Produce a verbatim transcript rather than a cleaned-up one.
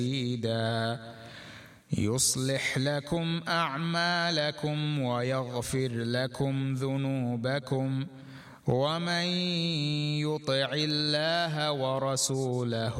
سديدا يصلح لكم أعمالكم ويغفر لكم ذنوبكم ومن يطع الله ورسوله